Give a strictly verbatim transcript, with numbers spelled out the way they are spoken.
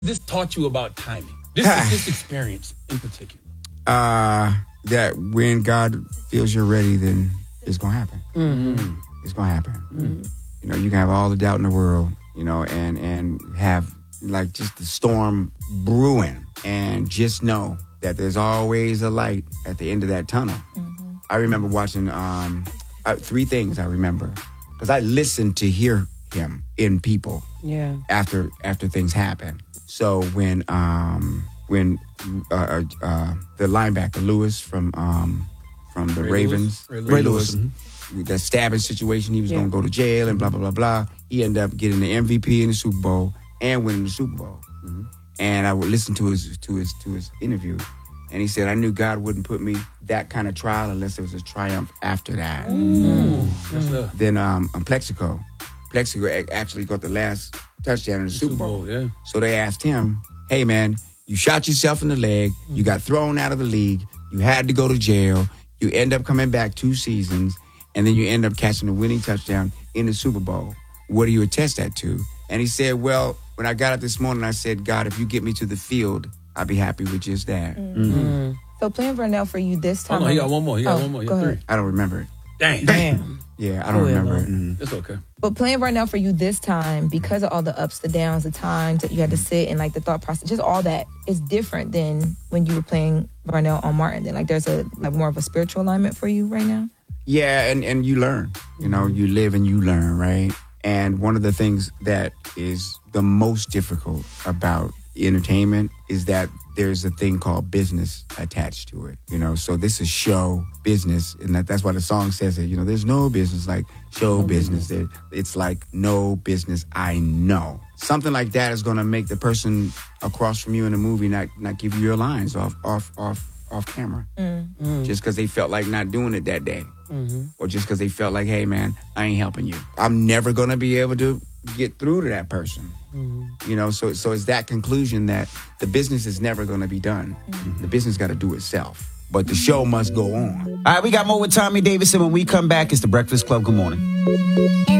this taught you about timing? This this experience in particular. Uh, that when God feels you're ready, then it's gonna happen. Mm-hmm. It's gonna happen. Mm-hmm. You know, you can have all the doubt in the world, you know, and and have like just the storm brewing, and just know that there's always a light at the end of that tunnel. Mm-hmm. I remember watching um, uh, three things. I remember because I listened to hear him in people. Yeah. After after things happen. So when um when uh, uh, the linebacker Lewis from um from the Ray Ravens, Lewis. Ray, Ray Lewis, Lewis. mm-hmm. that stabbing situation, he was Yeah. gonna go to jail and blah blah blah blah. He ended up getting the M V P in the Super Bowl and winning the Super Bowl. Mm-hmm. And I would listen to his to his to his interview, and he said, "I knew God wouldn't put me that kind of trial unless there was a triumph after that." Mm. Mm. Then um, on Plexico, Plexico actually got the last touchdown in the, the Super Bowl. Bowl yeah. So they asked him, "Hey man, you shot yourself in the leg. You got thrown out of the league. You had to go to jail. You end up coming back two seasons, and then you end up catching the winning touchdown in the Super Bowl. What do you attest that to?" And he said, "Well, when I got up this morning, I said, God, if you get me to the field, I'll be happy with just that." Mm-hmm. Mm-hmm. So playing Vernell for you this time. Oh, no, he got one more. He got oh, one more. He go got ahead. three. I don't remember it. Damn. Damn. Yeah, I don't Go ahead, remember it. Mm. It's okay. But playing Vernell for you this time, because of all the ups, the downs, the times that you had to sit and like the thought process, just all that is different than when you were playing Vernell on Martin. Then like there's a like more of a spiritual alignment for you right now. Yeah, and, and you learn. You know, you live and you learn, right? And one of the things that is the most difficult about entertainment is that there's a thing called business attached to it. You know, so this is show business, and that, that's why the song says it. You know, there's no business like show mm-hmm. business. It, it's like no business I know. Something like that is going to make the person across from you in a movie not not give you your lines off off off off camera, mm. just because they felt like not doing it that day. Mm-hmm. Or just because they felt like, hey, man, I ain't helping you. I'm never going to be able to get through to that person. Mm-hmm. You know, so so it's that conclusion that the business is never going to be done. Mm-hmm. The business got to do itself. But the show must go on. All right, we got more with Tommy Davidson. When we come back, it's The Breakfast Club. Good morning.